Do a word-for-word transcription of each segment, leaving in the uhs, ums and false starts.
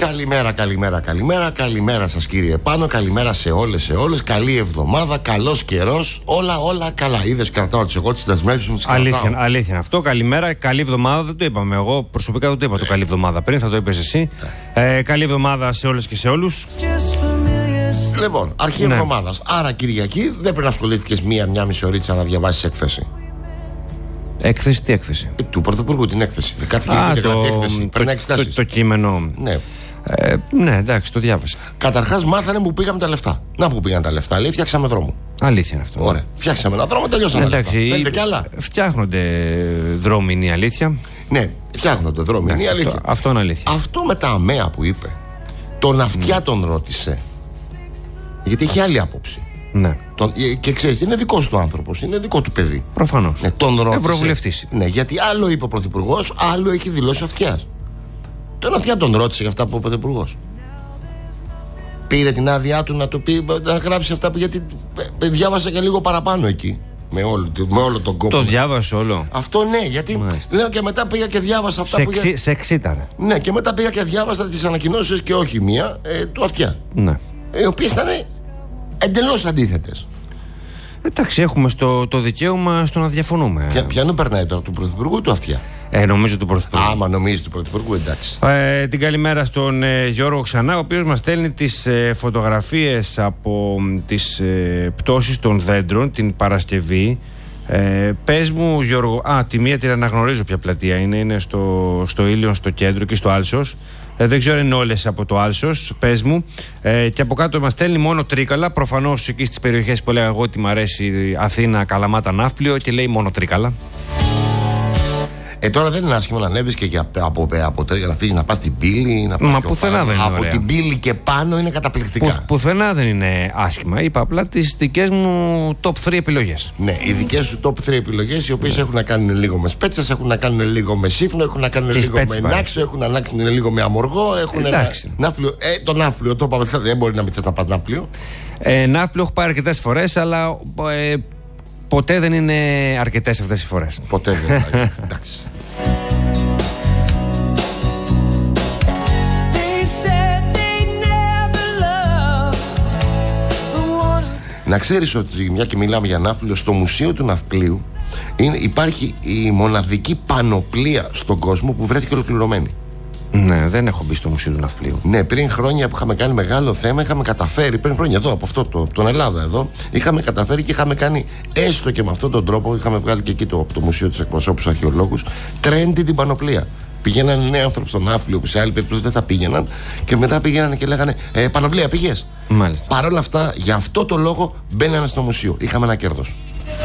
Καλημέρα, καλημέρα, καλημέρα. Καλημέρα σας κύριε Πάνο. Καλημέρα σε όλες, σε όλες. Καλή εβδομάδα, καλός καιρός. Όλα, όλα καλά. Είδες, κρατάω τις εγώ τις δεσμεύσεις μου. Αλήθεια, αλήθεια αυτό. Καλημέρα, καλή εβδομάδα. Δεν το είπαμε. Εγώ προσωπικά δεν το είπα το καλή εβδομάδα. Πριν θα το είπες εσύ. Ε, καλή εβδομάδα σε όλες και σε όλους. Λοιπόν, αρχή Ναι. εβδομάδας. Άρα Κυριακή δεν πρέπει να ασχολήθηκες μία-μία μισή ωρίτσα να διαβάσεις έκθεση. Έκθεση, τι έκθεση? Ε, του Πρωθυπουργού την έκθεση. Κάθε Α, Κυριακή το, γράφει έκθεση. το, Περνάει το, εξετάσεις. το κείμενο. Ναι. Ε, ναι, εντάξει, το διάβασα. Καταρχάς μάθανε που πήγαμε τα λεφτά. Να που πήγαν τα λεφτά. Λέει, φτιάξαμε δρόμο. Αλήθεια είναι αυτό. Ωραία. Φτιάξαμε ένα δρόμο, τελειώσαμε τα λεφτά. Θέλετε κι άλλα? Φτιάχνονται δρόμοι, είναι η αλήθεια. Ναι, φτιάχνονται δρόμοι. Είναι η Εντάξει, αλήθεια. αυτό, αυτό είναι αλήθεια. Αυτό με τα αμαία που είπε, τον αυτιά τον ρώτησε. Γιατί είχε άλλη άποψη. Ναι. Τον, και ξέρεις, είναι δικός του άνθρωπος, είναι δικό του παιδί. Προφανώς. Ναι, τον ρώτησε. Ευρωβουλευτής. Ναι, γιατί άλλο είπε ο Πρωθυπουργός, άλλο έχει δηλώσει αυτιάς. Τον αυτιά τον ρώτησε για αυτά που είπε ο Πρωθυπουργός. Πήρε την άδειά του να το πει, να γράψει αυτά που. Γιατί ε, διάβασα και λίγο παραπάνω εκεί. Με όλο, με όλο τον κόπο. Το διάβασε όλο. Αυτό ναι, γιατί Μάλιστα. λέω και μετά πήγα και διάβασα αυτά Σε, που. εξή, σε εξήταρε. Ναι, και μετά πήγα και διάβασα τις ανακοινώσεις και όχι μία ε, του αυτιά. Ναι. Οι οποίες ήταν εντελώς αντίθετες. Εντάξει, έχουμε στο, το δικαίωμα στο να διαφωνούμε. Ποια, ποιανού περνάει τώρα, του Πρωθυπουργού ή του αυτιά? Ε, νομίζω του Πρωθυπουργού. Άμα νομίζει του Πρωθυπουργού, εντάξει. Ε, την καλημέρα στον ε, Γιώργο ξανά, ο οποίος μας στέλνει τις ε, φωτογραφίες από μ, τις ε, πτώσεις των δέντρων την Παρασκευή. Ε, πες μου Γιώργο, α, τη μία την αναγνωρίζω ποια πλατεία είναι, είναι στο, στο Ήλιον, στο κέντρο και στο Άλσος. Ε, δεν ξέρω αν είναι όλες από το Άλσος, πες μου. Ε, και από κάτω μας στέλνει μόνο Τρίκαλα. Προφανώς εκεί στις περιοχές που λέγα εγώ ότι μου αρέσει Αθήνα, Καλαμάτα, Ναύπλιο, και λέει μόνο Τρίκαλα. Ε, τώρα δεν είναι άσχημο να ανέβεις και για, από, από τρία να φύγεις να πας στην Πύλη. Να πας Μα και πουθενά πάνω. δεν είναι Από ωραία. την Πύλη και πάνω είναι καταπληκτικά. Που, πουθενά δεν είναι άσχημα. Είπα απλά τις δικές μου top τρία επιλογές. Ναι, οι δικές σου top τρία επιλογές, οι οποίες έχουν να κάνουν λίγο με σπέτσες, έχουν να κάνουν λίγο με σύφνο, έχουν να κάνουν Και λίγο σπέτσες με πάλι. νάξο, έχουν να κάνουν λίγο με αμοργό. Έχουν Εντάξει. ένα, ναύπλιο. Ε, το ναύπλιο, το είπαμε, δεν μπορεί να μην θες να πας ναύπλιο. Ε, Ναύπλιο έχω πάρει αρκετές φορές, αλλά ε, ποτέ δεν είναι αρκετές αυτές οι φορές. Ποτέ δεν είναι. Εντάξει. Να ξέρεις ότι, μια και μιλάμε για ναύπλιο, στο Μουσείο του Ναυπλίου είναι, υπάρχει η μοναδική πανοπλία στον κόσμο που βρέθηκε ολοκληρωμένη. Ναι, δεν έχω μπει στο Μουσείο του Ναυπλίου. Ναι, πριν χρόνια που είχαμε κάνει μεγάλο θέμα, είχαμε καταφέρει, πριν χρόνια εδώ, από αυτό το, τον Ελλάδα εδώ, είχαμε καταφέρει και είχαμε κάνει έστω και με αυτόν τον τρόπο, είχαμε βγάλει και εκεί το, από το Μουσείο της Εκπροσώπους Αρχαιολόγους, τρέντι την πανοπλία. Πηγαίνανε νέοι άνθρωποι στον Ναύπλιο που σε άλλη περίπτωση δεν θα πήγαιναν και μετά πήγαιναν και λέγανε ε, Πανοπλία, πήγες? Μάλιστα. Παρ' όλα αυτά, για αυτό το λόγο μπαίνανε στο μουσείο. Είχαμε ένα κέρδος.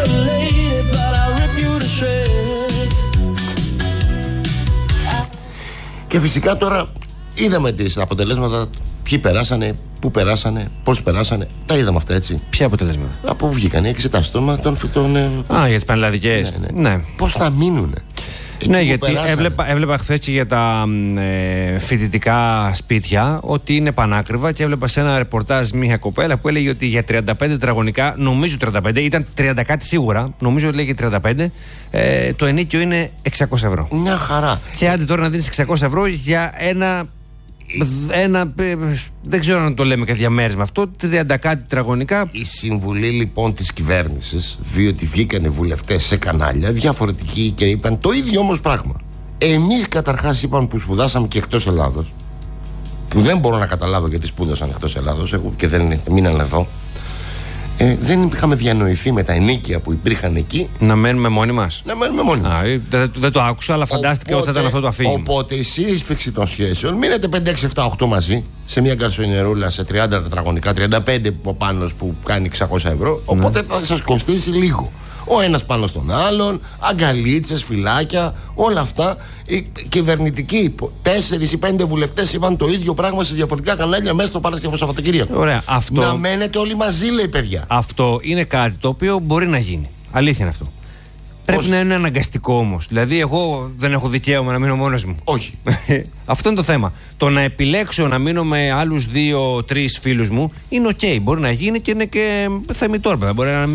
Και φυσικά τώρα είδαμε τις αποτελέσματα. Ποιοι περάσανε, πού περάσανε, πώς περάσανε. Τα είδαμε αυτά, έτσι. Ποια αποτελέσματα? Από πού βγήκαν οι εξετάσεις των μαθητών. Α, για τις πανελλαδικές. Ναι, Ναι. Πώς θα μείνουνε. Ναι, Εκεί που γιατί περάσανε. έβλεπα, έβλεπα χθες και για τα ε, φοιτητικά σπίτια ότι είναι πανάκριβα, και έβλεπα σε ένα ρεπορτάζ μια κοπέλα που έλεγε ότι για τριάντα πέντε τετραγωνικά, νομίζω τριάντα πέντε, ήταν τριάντα κάτι σίγουρα, νομίζω ότι λέγε τριάντα πέντε, ε, το ενίκιο είναι εξακόσια ευρώ. Μια χαρά. Και άντε τώρα να δίνεις εξακόσια ευρώ για ένα, ένα ε, δεν ξέρω αν το λέμε και διαμέρισμα αυτό, τριάντα κάτι τετραγωνικά. Η συμβουλή λοιπόν της κυβέρνησης, διότι βγήκαν οι βουλευτές σε κανάλια διαφορετικοί και είπαν το ίδιο όμως πράγμα. Εμείς καταρχάς είπαμε που σπουδάσαμε και εκτός Ελλάδος, που δεν μπορώ να καταλάβω γιατί σπούδασαν εκτός Ελλάδος και δεν μείναν εδώ, ε, δεν είχαμε διανοηθεί με τα ενίκια που υπήρχαν εκεί Να μένουμε μόνοι μας. να μένουμε μόνοι μας. Α, ε, δεν, δεν το άκουσα, αλλά φαντάστηκα ότι θα ήταν αυτό το αφήγημα. Οπότε η σύσφυξη των σχέσεων μείνετε πέντε, έξι, επτά, οκτώ μαζί σε μια γκαρσονιερούλα σε τριάντα τετραγωνικά, τριάντα πέντε από πάνω που κάνει εξακόσια ευρώ. Οπότε θα σας κοστίσει λίγο. Ο ένας πάνω στον άλλον, αγκαλίτσες, φυλάκια, όλα αυτά. Οι κυβερνητικοί τέσσερις ή πέντε βουλευτές είπαν το ίδιο πράγμα σε διαφορετικά κανάλια μέσα στο Παρασκευό Σαββατοκύριακο. Ωραία, αυτό... Να μένετε όλοι μαζί, λέει, παιδιά. Αυτό είναι κάτι το οποίο μπορεί να γίνει. Αλήθεια είναι αυτό. Πρέπει να είναι αναγκαστικό όμως. Δηλαδή, εγώ δεν έχω δικαίωμα να μείνω μόνος μου. Όχι. Αυτό είναι το θέμα. Το να επιλέξω να μείνω με άλλους δύο-τρεις φίλους μου είναι οκ. Okay. Μπορεί να γίνει και είναι και θεμιτόρπεδα. Μπορεί να,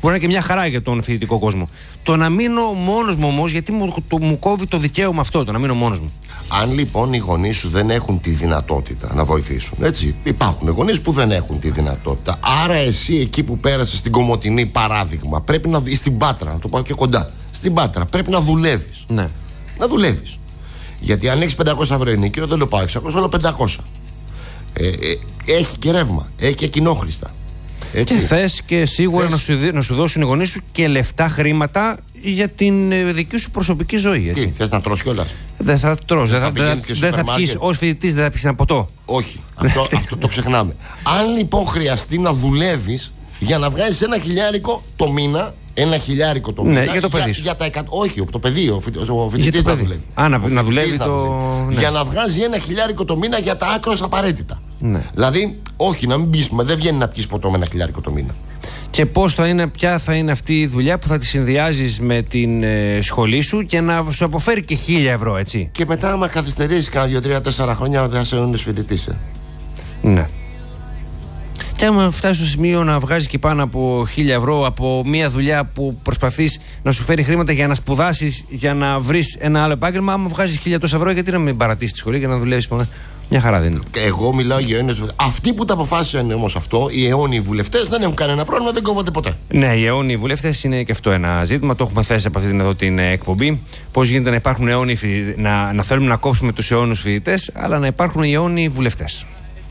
να είναι και μια χαρά για τον φοιτητικό κόσμο. Το να μείνω μόνος μου όμως, γιατί μου, το, μου κόβει το δικαίωμα αυτό, το να μείνω μόνος μου. Αν λοιπόν οι γονείς σου δεν έχουν τη δυνατότητα να βοηθήσουν, έτσι, υπάρχουν γονείς που δεν έχουν τη δυνατότητα. Άρα εσύ εκεί που πέρασες στην Κομοτηνή, παράδειγμα, πρέπει να δει στην Πάτρα, να το πάω και κοντά. Στην Πάτρα πρέπει να δουλεύεις. Ναι. Να δουλεύεις. Γιατί αν έχεις πεντακόσια ευρώ ενοικίο, δεν το πάω εξακόσια, όλο πεντακόσια. Ε, ε, έχει και ρεύμα, έχει και κοινόχρηστα. Έτσι. Και θες και σίγουρα θες. Να, σου, να σου δώσουν οι γονείς σου και λεφτά, χρήματα για την ε, δική σου προσωπική ζωή. Έτσι. Τι, θες να τρως κιόλας? Δεν θα τρως, δεν θα, θα, δεν θα πιείς, ως φοιτητής δεν θα πιείς ένα ποτό. Όχι, αυτό, αυτό το ξεχνάμε. Αν λοιπόν χρειαστεί να δουλεύεις για να βγάζεις ένα χιλιάρικο το μήνα, ένα χιλιάρικο το μήνα. Ναι, για το παιδί σου. Για, για τα εκατό, όχι, το παιδί, ο, ο φοιτητής θα δουλεύει. Α, να, να δουλεύει το. Ναι. Για να βγάζει ένα χιλιάρικο το μήνα για τα άκρως απαραίτητα. Ναι. Δηλαδή, όχι, να μην πεις, δεν βγαίνει να πιεις ποτό με ένα χιλιάρικο το μήνα. Και πώς θα είναι, ποια θα είναι αυτή η δουλειά που θα τη συνδυάζεις με την ε, σχολή σου και να σου αποφέρει και χίλια ευρώ, έτσι. Και μετά, άμα καθυστερήσεις κάνα δύο, τρία, τέσσερα χρόνια, δεν θα σε αιώνες φοιτητής. Ε. Ναι. Και άμα φτάσει στο σημείο να βγάζει και πάνω από χίλια ευρώ από μια δουλειά που προσπαθείς να σου φέρει χρήματα για να σπουδάσεις, για να βρεις ένα άλλο επάγγελμα, άμα βγάζεις χίλια τόσα ευρώ, γιατί να μην παρατήσεις τη σχολή και να δουλεύεις πάνω. Μια χαρά δεν είναι. Εγώ μιλάω για αιώνιες. Αυτοί που τα αποφάσισαν όμως αυτό, οι αιώνιοι βουλευτές, δεν έχουν κανένα πρόβλημα, δεν κόβονται ποτέ. Ναι, οι αιώνιοι βουλευτές είναι και αυτό ένα ζήτημα. Το έχουμε θέσει από αυτή την εδώ την εκπομπή. Πώς γίνεται να υπάρχουν αιώνιοι φοιτητές, να, να θέλουμε να κόψουμε τους αιώνιους φοιτητές, αλλά να υπάρχουν οι αιώνιοι βουλευτές.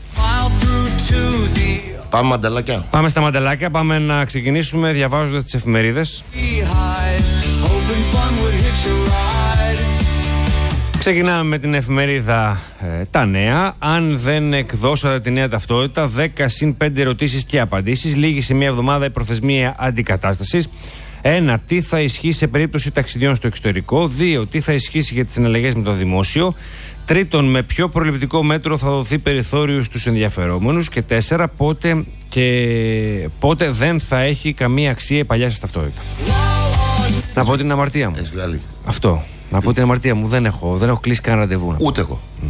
Πάμε μανταλάκια. Πάμε στα μανταλάκια. Πάμε να ξεκινήσουμε διαβάζοντας τις εφημερίδες. Ξεκινάμε με την εφημερίδα ε, Τα Νέα. Αν δεν εκδώσατε τη νέα ταυτότητα, δέκα συν πέντε ερωτήσεις και απαντήσεις. Λίγη σε μια εβδομάδα η προθεσμία αντικατάστασης. Ένα, τι θα ισχύει σε περίπτωση ταξιδιών στο εξωτερικό. Δύο, τι θα ισχύσει για τις συναλλαγές με το δημόσιο. Τρίτον, με ποιο προληπτικό μέτρο θα δοθεί περιθώριο στους ενδιαφερόμενους. Και τέσσερα, πότε, και πότε δεν θα έχει καμία αξία η παλιά σας ταυτότητα. Να πω την αμαρτία μου. Αυτό. Να πω την αμαρτία μου. Δεν έχω, δεν έχω κλείσει κανένα ραντεβού. Ούτε εγώ. Ναι.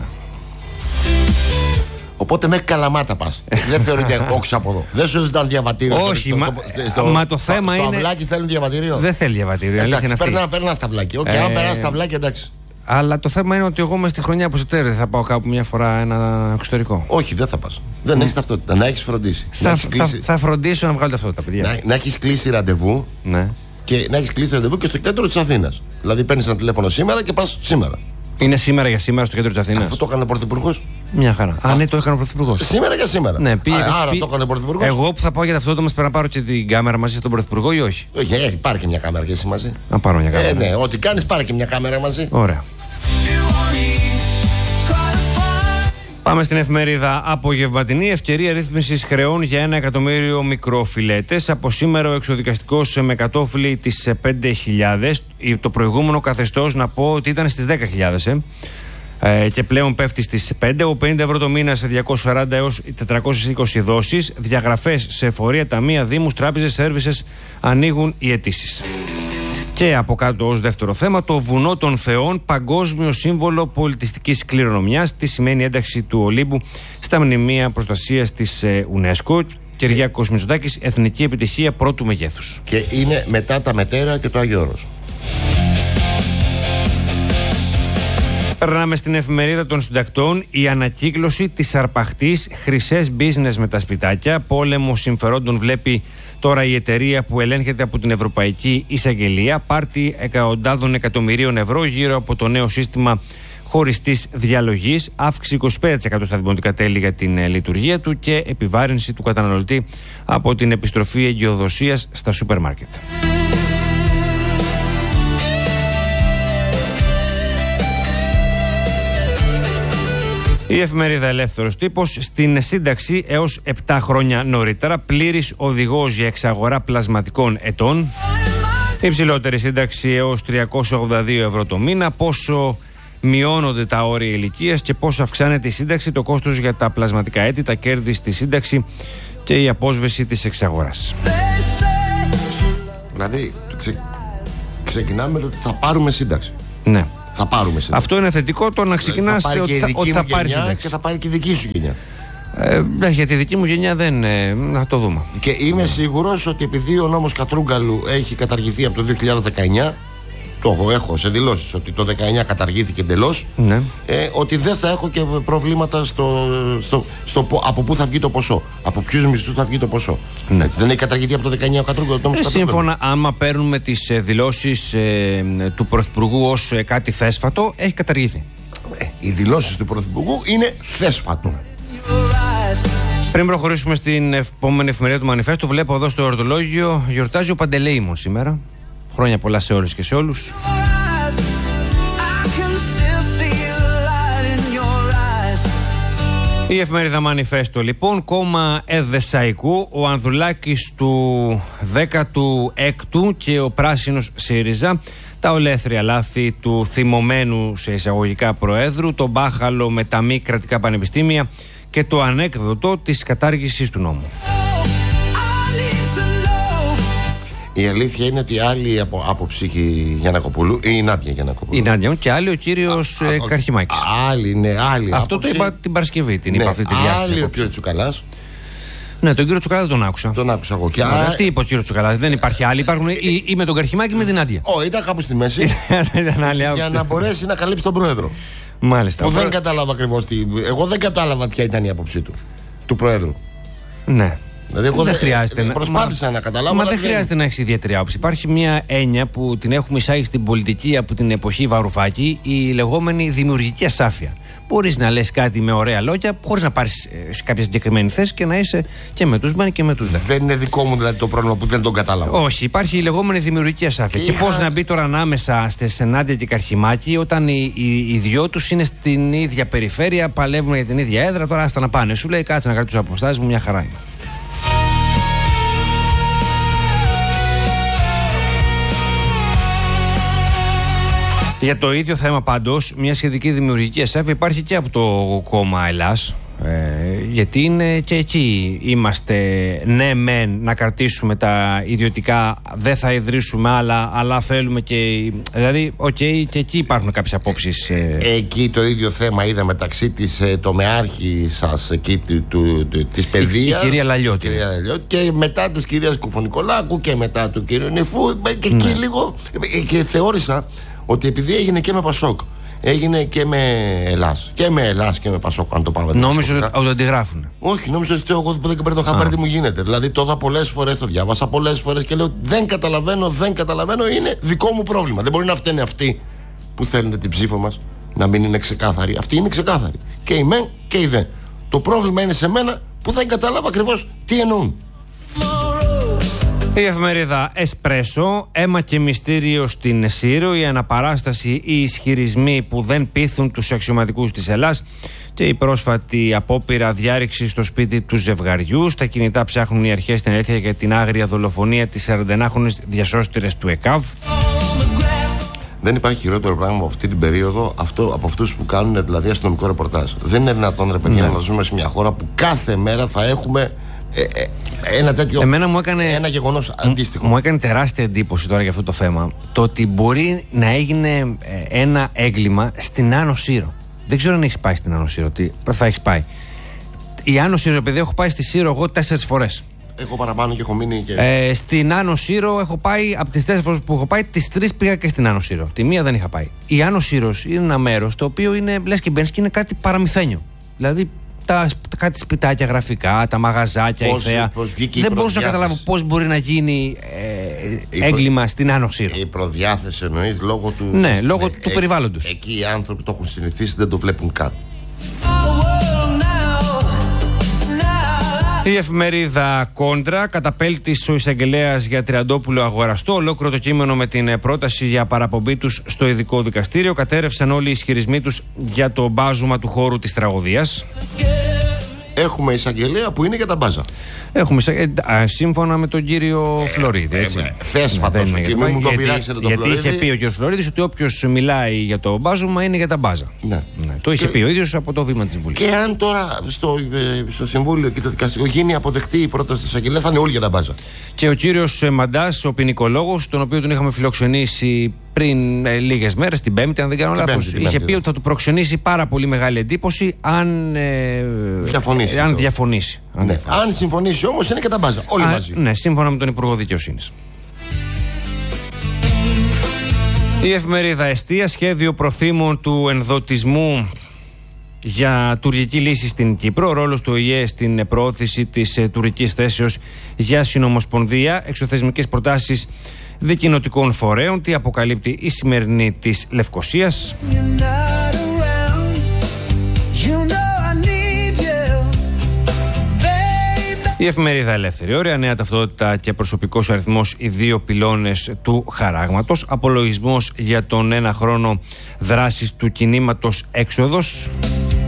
Οπότε με καλαμάτα πας. Δεν θεωρείται όξα από εδώ. Δεν σου ζητάνε διαβατήριο. Όχι, στο, μα, στο, στο, μα το θέμα στο, είναι. Στο αυλάκι θέλουν διαβατήριο. Δεν θέλει διαβατήριο. Εντάξει, περνά, περνά στα αυλάκι. Okay, ε, αν περνά στα αυλάκι, εντάξει. Αλλά το θέμα είναι ότι εγώ μέσα στη χρονιά από Σεπτέμβρη θα πάω κάπου μια φορά ένα εξωτερικό. Όχι, δεν θα πας. Δεν mm. έχεις ταυτότητα. Να έχεις φροντίσει. Θα, έχεις θα, κλείσει... θα φροντίσω να βγάλω ταυτότητα, παιδιά. Να, να έχεις κλείσει ραντεβού. Ναι. Και να έχεις κλείσει ραντεβού και στο κέντρο της Αθήνας. Δηλαδή παίρνεις ένα τηλέφωνο σήμερα και πας σήμερα. Είναι σήμερα για σήμερα στο κέντρο της Αθήνας. Αυτό το έκανε ο Πρωθυπουργός. Μια χαρά. Α, Α ναι, το έκανε ο Πρωθυπουργός. Σήμερα για σήμερα. Ναι, πήγε, Α, άρα πήγε, το έκανε ο Πρωθυπουργός. Εγώ που θα πάω για ταυτότητα μας πρέπει να πάρω και την κάμερα μαζί στον Πρωθυπουργό ή όχι? Όχι, έχει, πάρε και μια κάμερα και εσύ μαζί. Να πάρω μια κάμερα. Ε, ναι, ό,τι κάνεις πάρε και μια κάμερα μαζί. Ωραία. Πάμε στην εφημερίδα Απογευματινή. Ευκαιρία ρύθμισης χρεών για ένα εκατομμύριο μικροφιλέτες. Από σήμερα ο εξοδικαστικός με κατόφλι τις πέντε χιλιάδες. Το προηγούμενο καθεστώς να πω ότι ήταν στις δέκα χιλιάδες. Ε. Ε, και πλέον πέφτει στις πέντε. Ο πενήντα ευρώ το μήνα σε διακόσιες σαράντα έως τετρακόσιες είκοσι δόσεις. Διαγραφές σε εφορία, ταμεία, δήμους, τράπεζες, σέρβισες ανοίγουν οι αιτήσεις. Και από κάτω ως δεύτερο θέμα, το Βουνό των Θεών, παγκόσμιο σύμβολο πολιτιστικής κληρονομιάς. Τι σημαίνει ένταξη του Ολύμπου στα μνημεία προστασίας της ε, UNESCO. Κυριάκος Μητσοτάκης, εθνική επιτυχία πρώτου μεγέθους. Και είναι μετά τα Μετέρα και το Άγιο Όρος. Περνάμε στην εφημερίδα των συντακτών. Η ανακύκλωση της αρπαχτής, χρυσές business με τα σπιτάκια. Πόλεμο συμφερόντων βλέπει τώρα η εταιρεία που ελέγχεται από την Ευρωπαϊκή Εισαγγελία. Πάρτι εκατοντάδων εκατομμυρίων ευρώ γύρω από το νέο σύστημα χωριστής διαλογής. Αύξηση είκοσι πέντε τοις εκατό στα δημοτικά τέλη για την λειτουργία του και επιβάρυνση του καταναλωτή από την επιστροφή εγκυοδοσίας στα σούπερ μάρκετ. Η εφημερίδα Ελεύθερος Τύπος, στην σύνταξη έως επτά χρόνια νωρίτερα, πλήρης οδηγός για εξαγορά πλασματικών ετών. Υψηλότερη σύνταξη έως τριακόσια ογδόντα δύο ευρώ το μήνα. Πόσο μειώνονται τα όρια ηλικίας και πόσο αυξάνεται η σύνταξη, το κόστος για τα πλασματικά έτη, τα κέρδη στη σύνταξη και η απόσβεση της εξαγοράς. Δηλαδή, ξε... ξεκινάμε με το ότι θα πάρουμε σύνταξη. Ναι. Θα πάρουμε σύνταξη. Αυτό είναι θετικό, το να ξεκινάς ότι θα, ότι θα πάρει σύνταξη. Και θα πάρει και η δική σου γενιά. Ε, για τη δική μου γενιά δεν. Ε, να το δούμε. Και είμαι σίγουρος ότι επειδή ο νόμος Κατρούγκαλου έχει καταργηθεί από το δύο χιλιάδες δεκαεννιά, το έχω, έχω σε δηλώσεις ότι το δεκαεννιά καταργήθηκε εντελώς, ναι. ε, ότι δεν θα έχω και προβλήματα στο, στο, στο, στο από πού θα βγει το ποσό. Από ποιους μισθούς θα βγει το ποσό. Ναι. Έτσι, δεν έχει καταργηθεί από το δεκαεννιά ο Κατρούγκαλου. Ε, σύμφωνα, άμα παίρνουμε τις ε, δηλώσεις ε, του Πρωθυπουργού ως ε, κάτι θέσφατο, έχει καταργηθεί. Ε, οι δηλώσεις του Πρωθυπουργού είναι θέσφατο. Πριν προχωρήσουμε στην επόμενη εφημερίδα του Μανιφέστου, βλέπω εδώ στο ορτολόγιο γιορτάζει ο Παντελεήμων σήμερα. Χρόνια πολλά σε όλες και σε όλους. Η εφημερίδα Μανιφέστο λοιπόν, κόμμα Εδεσσαϊκού, ο Ανδρουλάκης του δέκατου έκτου και ο Πράσινος ΣΥΡΙΖΑ, τα ολέθρια λάθη του θυμωμένου σε εισαγωγικά προέδρου, το μπάχαλο με τα μη κρατικά πανεπιστήμια και το ανέκδοτο της κατάργησης του νόμου. Η αλήθεια είναι ότι άλλη από άποψη η Γιαννακοπούλου, η Νάντια Γιαννακοπούλου. Η Νάντια και άλλη ο κύριος ε, Καρχημάκης. Άλλη, είναι άλλη. Αυτό άποψη. Το είπα την Παρασκευή, την ναι, είπα αυτή τη διάσταση. Άλλη ο κύριος Τσουκαλάς. Ναι, τον κύριο Τσουκαλά δεν τον άκουσα. Τον άκουσα εγώ. Και α... Τι είπε ο κύριο Τσουκαλά, δεν υπάρχει άλλη. Υπάρχουν ή, ή με τον Καρχημάκη ή με την Νάντια. Ω, ήταν κάπου στη μέση. Για να μπορέσει να καλύψει τον πρόεδρο. Μάλιστα. Που δεν κατάλαβα ακριβώς τι. Εγώ δεν κατάλαβα ποια ήταν η άποψή του. Του πρόεδρου. Ναι. Δηλαδή, εγώ δεν δε, χρειάζεται δε, προσπάθησα να, να καταλάβω. Μα δεν χρειάζεται να έχει ιδιαίτερη άποψη. Υπάρχει μια έννοια που την έχουμε εισάγει στην πολιτική από την εποχή Βαρουφάκη, η λεγόμενη δημιουργική ασάφεια. Μπορείς να λες κάτι με ωραία λόγια, χωρίς να πάρεις σε κάποια συγκεκριμένη θέση και να είσαι και με τους μεν και με τους δε. Δεν είναι δικό μου δηλαδή το πρόβλημα που δεν τον κατάλαβα. Όχι, υπάρχει η λεγόμενη δημιουργική ασάφεια. Και, και πώς να μπει τώρα ανάμεσα στη Νάντια και Καρχημάκη, όταν οι, οι, οι δυο τους είναι στην ίδια περιφέρεια, παλεύουν για την ίδια έδρα. Τώρα άστα να πάνε. Σου λέει κάτσε να κρατήσω τους αποστάσεις μου, μια χαρά είναι. Για το ίδιο θέμα πάντως, μια σχετική δημιουργική ασάφεια υπάρχει και από το κόμμα Ελλάς. Ε, γιατί είναι και εκεί είμαστε, ναι μεν να κρατήσουμε τα ιδιωτικά, δεν θα ιδρύσουμε άλλα, αλλά θέλουμε και, δηλαδή οκ, okay, και εκεί υπάρχουν κάποιες απόψεις. Ε. Εκεί το ίδιο θέμα είδα μεταξύ της ε, τομεάρχη σας εκεί του, του, του, της παιδείας, η, η κυρία Λαλιώτη, κυρία Λαλιώτη, και μετά της κυρίας Κουφονικολάκου και μετά του κύριου Νεφού και εκεί ναι. λίγο και θεώρησα ότι επειδή έγινε και με Πασόκ, έγινε και με Ελλάς. Και με Ελλάς και με Πασόκ, αν το πάμε. Νόμιζα ότι το αντιγράφουν. Όχι, νόμιζα ότι εγώ δεν παίρνω χαμπάρι τι μου γίνεται. Δηλαδή το είδα πολλές φορές, το διάβασα πολλές φορές και λέω δεν καταλαβαίνω, δεν καταλαβαίνω, είναι δικό μου πρόβλημα. Δεν μπορεί να φταίνε αυτοί που θέλουν την ψήφο μας να μην είναι ξεκάθαροι. Αυτοί είναι ξεκάθαροι. Και η μεν και η δε. Το πρόβλημα είναι σε μένα που δεν κατάλαβα ακριβώς τι εννοούν. Η εφημερίδα Εσπρέσο, αίμα και μυστήριο στην Σύρο, η αναπαράσταση, οι ισχυρισμοί που δεν πείθουν τους αξιωματικούς της Ελλάς και η πρόσφατη απόπειρα διάρρηξης στο σπίτι του ζευγαριού. Στα κινητά ψάχνουν οι αρχές την αλήθεια για την άγρια δολοφονία της σαραντενάχρονης διασώστηρας του ΕΚΑΒ. Δεν υπάρχει χειρότερο πράγμα από αυτή την περίοδο αυτό, από αυτούς που κάνουν δηλαδή αστυνομικό ρεπορτάζ. Δεν είναι δυνατόν, ρε παιδιά, ναι. να ζούμε σε μια χώρα που κάθε μέρα θα έχουμε ε, ε, ένα τέτοιο. Εμένα μου έκανε, ένα γεγονός αντίστοιχο. Μου έκανε τεράστια εντύπωση τώρα για αυτό το θέμα. Το ότι μπορεί να έγινε ένα έγκλημα στην Άνω Σύρο. Δεν ξέρω αν έχει πάει στην Άνω Σύρο. Τι θα έχει πάει. Η Άνω Σύρο, επειδή έχω πάει στη Σύρο εγώ τέσσερις φορές. Έχω παραπάνω και έχω μείνει και. Ε, στην Άνω Σύρο έχω πάει, από τις τέσσερις φορές που έχω πάει, τις τρεις πήγα και στην Άνω Σύρο. Τη μία δεν είχα πάει. Η Άνω Σύρος είναι ένα μέρος το οποίο είναι, λες και μπαίνεις και είναι κάτι παραμυθένιο. Δηλαδή τα, κάτι σπιτάκια γραφικά, τα μαγαζάκια, πώς, η θέα. Δεν μπορούσα να καταλάβω πώς μπορεί να γίνει ε, έγκλημα προ... στην Άνω Σύρο. Η προδιάθεση εννοείς λόγω του. Ναι, λόγω ε, του ε, περιβάλλοντος. Εκεί οι άνθρωποι το έχουν συνηθίσει, δεν το βλέπουν καν. Η εφημερίδα Κόντρα, καταπέλτης ο εισαγγελέας για Τριαντόπουλο αγοραστό. Ολόκληρο το κείμενο με την πρόταση για παραπομπή τους στο ειδικό δικαστήριο. Κατέρευσαν όλοι οι ισχυρισμοί τους για το μπάζουμα του χώρου της τραγωδίας. Έχουμε εισαγγελέα που είναι για τα μπάζα. Έχουμε εισαγγελέα, σύμφωνα με τον κύριο ε, Φλωρίδη. Έτσι. Ε, Θέσφατος ο κύριο, μην τον πειράξετε τον Γιατί Φλωρίδη. είχε πει ο κύριος Φλωρίδης ότι όποιος μιλάει για το μπάζουμα είναι για τα μπάζα. Ναι. Ναι, το είχε και... πει ο ίδιος από το βήμα της Βουλής. Και αν τώρα στο, στο Συμβούλιο και το Δικαστικό γίνει αποδεκτή η πρόταση της εισαγγελέα, θα είναι όλοι για τα μπάζα. Και ο κύριος Μαντάς, ο ποινικολόγος, τον οποίο τον είχαμε φιλοξενήσει πριν ε, λίγες μέρες, την Πέμπτη, αν δεν κάνω λάθος. Είχε πέμπτη, πει ότι θα του προξενήσει πάρα πολύ μεγάλη εντύπωση αν ε, διαφωνήσει. Ε, αν, διαφωνήσει, αν, ναι. αν συμφωνήσει όμως, είναι και τα μπάζα. Όλοι Α, μαζί. Ναι, σύμφωνα με τον Υπουργό Δικαιοσύνης. Η εφημερίδα Εστία, σχέδιο προθήμων του ενδοτισμού για τουρκική λύση στην Κύπρο, ρόλος του Ο Η Ε στην προώθηση της ε, τουρκικής θέσεως για συνομοσπονδία, εξωθεσμικές προτάσεις δικοινοτικών φορέων, τι αποκαλύπτει η σημερινή της Λευκωσίας. Η εφημερίδα Ελεύθερη Όρια, νέα ταυτότητα και προσωπικός αριθμός, οι δύο πυλώνες του χαράγματος. Απολογισμός για τον ένα χρόνο δράσης του κινήματος Έξοδος.